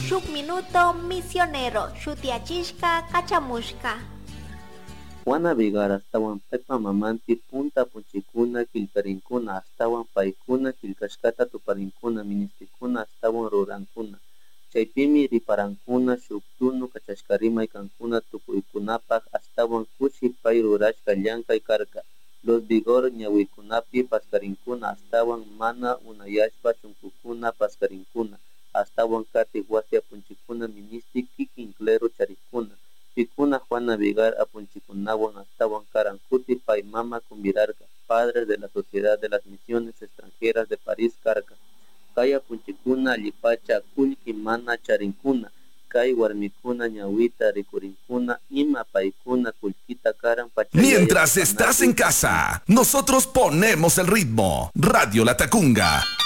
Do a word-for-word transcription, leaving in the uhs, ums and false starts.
shuk minuto misionero shutiachishka kachamushka. Juana Vigara astawan paypa mamanti punta punchikuna kilkarinkuna astawan paykuna kilkashkata tuparinkuna ministikuna astawan rurankuna. Chaypimi riparankuna shuk tunu kachashkarimay kankuna tukuykunapak astawan kushi pay rurashka llankay karka. Los vigor ñawikunapi paskarinkuna astawan mana unayashpa shunkukuna paskarinkuna. Astawan katik wasi apunchikuna ministik kikin clero charikuna. Pikuna Juana Vigar apunchikunawan astawan karan kuti pay mama kumbirarka, padre de la Sociedad de las Misiones Extranjeras de París karka. Kay apunchikuna allipacha kullki mana charinkuna, kay warmikuna ñawita rikurinkuna ima paykuna kullkita karan pachayaya. Mientras estás en casa, nosotros ponemos el ritmo. Radio La Tacunga.